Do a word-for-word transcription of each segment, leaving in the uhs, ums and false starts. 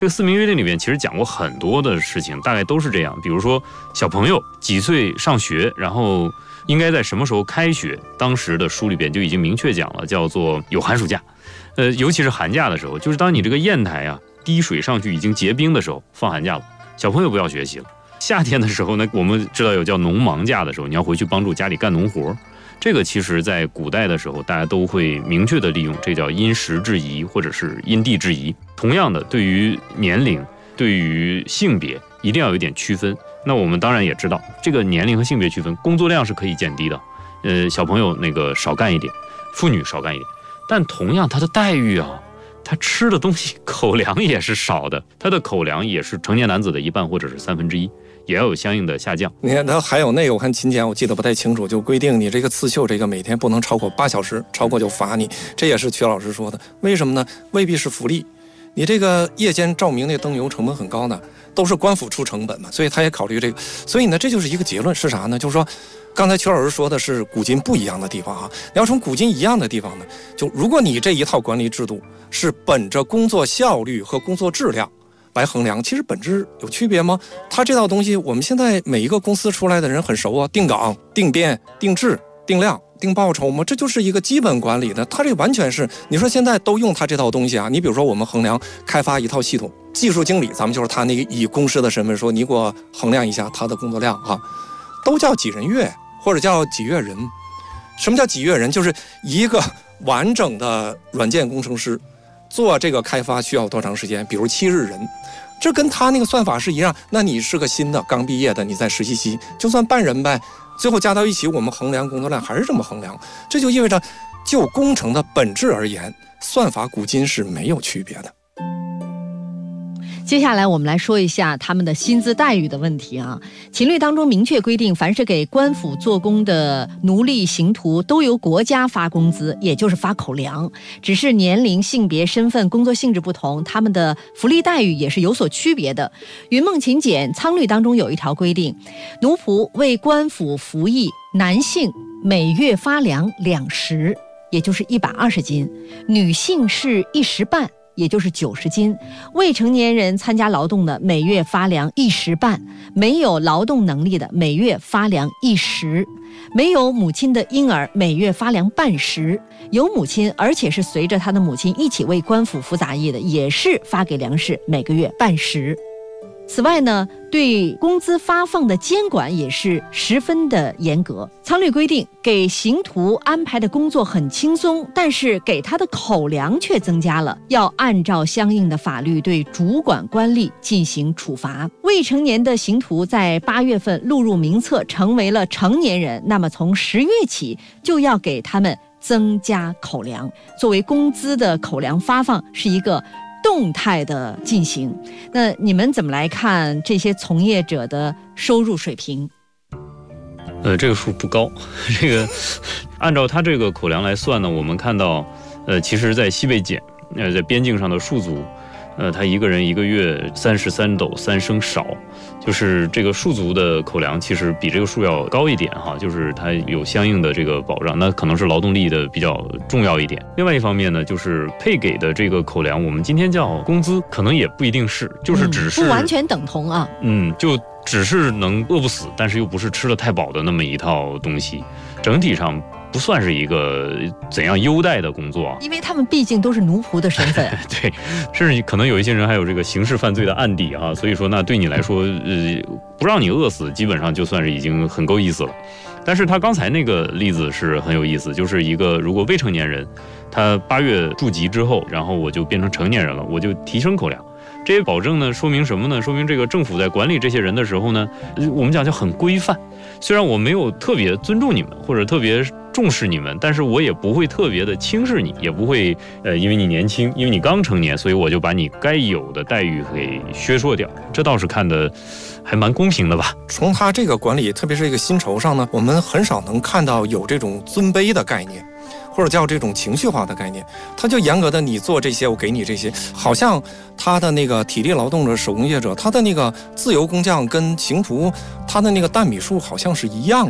这个四民约定里面其实讲过很多的事情，大概都是这样。比如说小朋友几岁上学，然后应该在什么时候开学，当时的书里边就已经明确讲了，叫做有寒暑假。呃，尤其是寒假的时候，就是当你这个砚台啊滴水上去已经结冰的时候，放寒假了，小朋友不要学习了。夏天的时候呢，我们知道有叫农忙假的时候，你要回去帮助家里干农活。这个其实在古代的时候，大家都会明确的利用，这叫因时制宜或者是因地制宜。同样的，对于年龄、对于性别，一定要有点区分。那我们当然也知道，这个年龄和性别区分，工作量是可以减低的。呃，小朋友那个少干一点，妇女少干一点。但同样，他的待遇啊，他吃的东西口粮也是少的，他的口粮也是成年男子的一半或者是三分之一，也要有相应的下降。 你看，他还有那个，我看秦简我记得不太清楚，就规定你这个刺绣这个每天不能超过八小时，超过就罚你。这也是曲老师说的，为什么呢？未必是福利，你这个夜间照明那灯油成本很高呢，都是官府出成本嘛，所以他也考虑这个。所以呢，这就是一个结论是啥呢？就是说。刚才曲老师说的是古今不一样的地方啊，你要从古今一样的地方呢，就如果你这一套管理制度是本着工作效率和工作质量来衡量，其实本质有区别吗？它这套东西我们现在每一个公司出来的人很熟啊，定岗、定编、定质、定量、定报酬嘛，这就是一个基本管理的。它这完全是你说现在都用它这套东西啊，你比如说我们衡量开发一套系统，技术经理咱们就是他那个以公司的身份说，你给我衡量一下他的工作量啊，都叫几人月或者叫几月人。什么叫几月人？就是一个完整的软件工程师做这个开发需要多长时间，比如七日人，这跟他那个算法是一样。那你是个新的刚毕业的，你在实习期就算半人呗，最后加到一起我们衡量工作量还是这么衡量。这就意味着就工程的本质而言，算法古今是没有区别的。 接下来我们来说一下他们的薪资待遇的问题啊。秦律当中明确规定，凡是给官府做工的奴隶刑徒都由国家发工资，也就是发口粮，只是年龄、性别、身份、工作性质不同，他们的福利待遇也是有所区别的。云梦秦简仓律当中有一条规定，奴仆为官府服役，男性每月发粮两石，也就是一百二十斤，女性是一石半，也就是九十斤。未成年人参加劳动的每月发粮一石半，没有劳动能力的每月发粮一石，没有母亲的婴儿每月发粮半石，有母亲而且是随着他的母亲一起为官府服杂役的，也是发给粮食每个月半石。此外呢，对工资发放的监管也是十分的严格。仓律规定，给刑徒安排的工作很轻松，但是给他的口粮却增加了，要按照相应的法律对主管官吏进行处罚。未成年的刑徒在八月份录入名册，成为了成年人，那么从十月起就要给他们增加口粮。作为工资的口粮发放是一个动态的进行。那你们怎么来看这些从业者的收入水平？ 呃，这个数不高。这个按照他这个口粮来算呢，我们看到，呃，其实在西北简，呃，在边境上的戍族，呃，他一个人一个月三十三斗三升少，就是这个戍族的口粮其实比这个数要高一点哈，就是它有相应的这个保障，那可能是劳动力的比较重要一点。另外一方面呢，就是配给的这个口粮，我们今天叫工资，可能也不一定是，就是只是、 嗯、不完全等同啊。 嗯，就只是能饿不死，但是又不是吃了太饱的那么一套东西，整体上不算是一个怎样优待的工作， 因为他们毕竟都是奴仆的身份。 对，甚至可能有一些人还有这个刑事犯罪的案底啊，所以说那对你来说，呃，不让你饿死，基本上就算是已经很够意思了。但是他刚才那个例子是很有意思，就是一个如果未成年人，他八月驻籍之后，然后我就变成成年人了，我就提升口粮。这些保证呢，说明什么呢？说明这个政府在管理这些人的时候呢，我们讲叫很规范。虽然我没有特别尊重你们，或者特别重视你们，但是我也不会特别的轻视你，也不会呃，因为你年轻，因为你刚成年，所以我就把你该有的待遇给削弱掉。这倒是看的还蛮公平的吧。 从他这个管理，特别是这个薪酬上呢，我们很少能看到有这种尊卑的概念，或者叫这种情绪化的概念。他就严格的你做这些，我给你这些，好像他的那个体力劳动者、手工业者，他的那个自由工匠跟刑徒，他的那个担米数好像是一样的。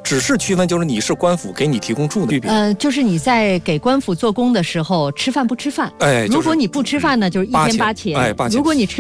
只是区分就是你是官府给你提供住的区别。 呃，就是你在给官府做工的时候吃饭不吃饭？ 哎，就是如果你不吃饭呢，就是一天八钱； 哎，八钱。 如果你吃